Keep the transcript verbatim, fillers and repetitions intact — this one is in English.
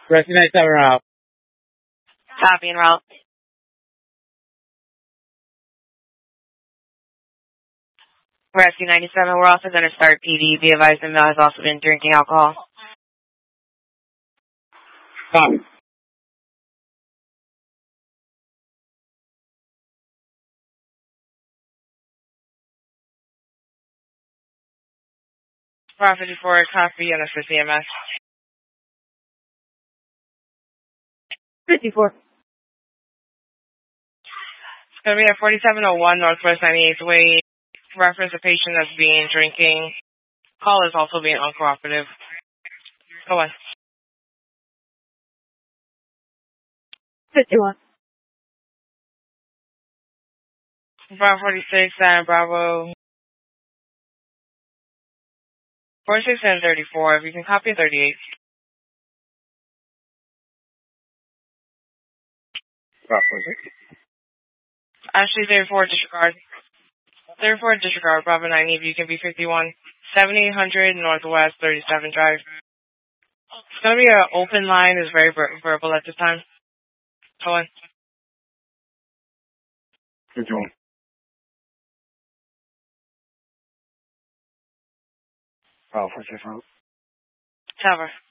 Rescue ninety-seven route. Copy and route. Rescue ninety-seven, we're also going to start P D. Be advised the male has also been drinking alcohol. Copy. five fifty-four, copy, and assist E M S. fifty-four. It's going to be at forty-seven oh one Northwest ninety-eighth Way. Reference a patient that's being drinking. Call is also being uncooperative. Go on. fifty-one. Bravo forty-six and Bravo forty-six and thirty-four. If you can copy thirty-eight. Bravo forty-six. Actually, thirty-four, disregard. thirty-four, disregard. Bravo ninety, if you can be fifty-one. seventy-eight hundred Northwest thirty-seven Drive. It's going to be an open line. It's very ver- verbal at this time. Go on. fifty-one. Bravo forty-six route. Cover.